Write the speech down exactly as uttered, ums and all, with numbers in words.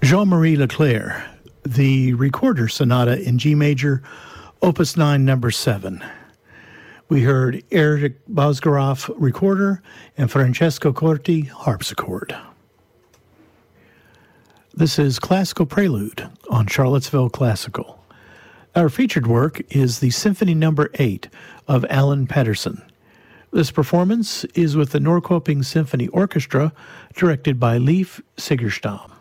Jean-Marie Leclerc, the Recorder Sonata in G major, Opus nine, number seven. We heard Eric Bozgaroff, recorder, and Francesco Corti, harpsichord. This is Classical Prelude on Charlottesville Classical. Our featured work is the Symphony Number eight of Alan Paterson. This performance is with the Norrköping Symphony Orchestra, directed by Leif Segerstam.